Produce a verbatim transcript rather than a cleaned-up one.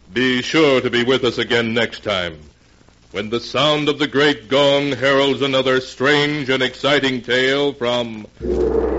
Be sure to be with us again next time, when the sound of the great gong heralds another strange and exciting tale from